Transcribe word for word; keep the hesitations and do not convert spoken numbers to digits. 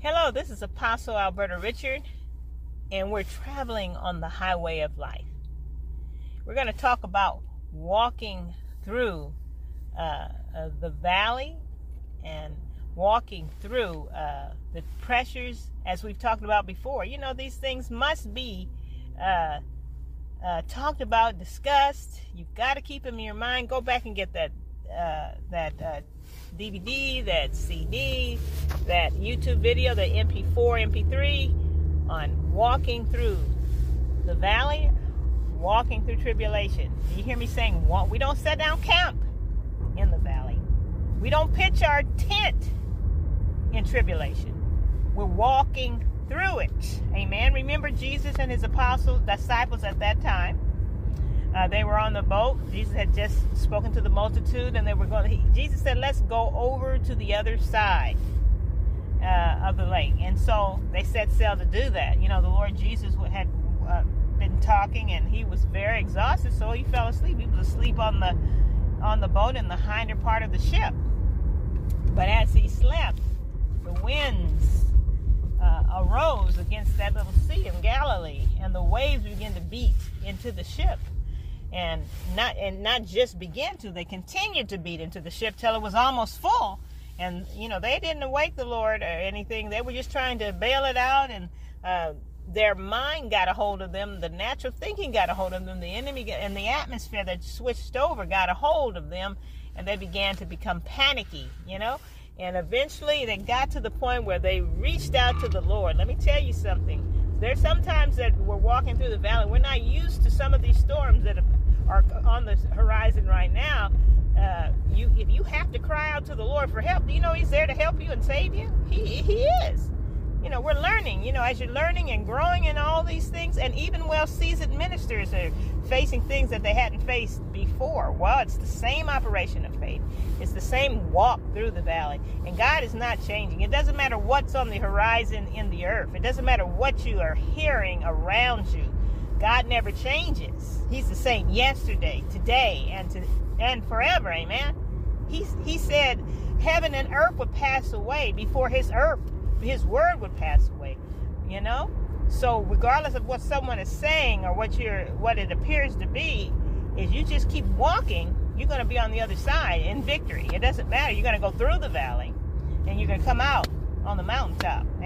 Hello, this is Apostle Alberta Richard, and we're traveling on the highway of life. We're going to talk about walking through uh, uh, the valley and walking through uh, the pressures, as we've talked about before. You know, these things must be uh, uh, talked about, discussed. You've got to keep them in your mind. Go back and get that uh, that uh, D V D, that C D, that YouTube video, the M P four, M P three on walking through the valley, walking through tribulation. You hear me saying, walk. We don't set down camp in the valley. We don't pitch our tent in tribulation. We're walking through it. Amen. Remember Jesus and his apostles, disciples at that time. Uh, they were on the boat. Jesus had just spoken to the multitude, and they were going. He, Jesus said, "Let's go over to the other side uh, of the lake." And so they set sail to do that. You know, the Lord Jesus had uh, been talking, and he was very exhausted, so he fell asleep. He was asleep on the on the boat in the hinder part of the ship. But as he slept, the winds uh, arose against that little sea in Galilee, and the waves began to beat into the ship. And not and not just begin to, they continued to beat into the ship till it was almost full. And, you know, they didn't awake the Lord or anything. They were just trying to bail it out, and uh, their mind got a hold of them. The natural thinking got a hold of them. The enemy and the atmosphere that switched over got a hold of them, and they began to become panicky, you know. And eventually they got to the point where they reached out to the Lord. Let me tell you something. There's sometimes that we're walking through the valley. We're not used to some of these storms that are on the horizon right now. Uh, you, if you have to cry out to the Lord for help, do you know he's there to help you and save you? He, he is. You know, we're learning, you know, as you're learning and growing in all these things, and even well-seasoned ministers are facing things that they hadn't faced before. Well, it's the same operation of faith. It's the same walk through the valley. And God is not changing. It doesn't matter what's on the horizon in the earth. It doesn't matter what you are hearing around you. God never changes. He's the same yesterday, today, and to, and forever. Amen. He, he said heaven and earth would pass away before his earth, his word would pass away. You know? So regardless of what someone is saying or what you're, what it appears to be, is you just keep walking, you're going to be on the other side in victory. It doesn't matter. You're going to go through the valley, and you're going to come out on the mountaintop.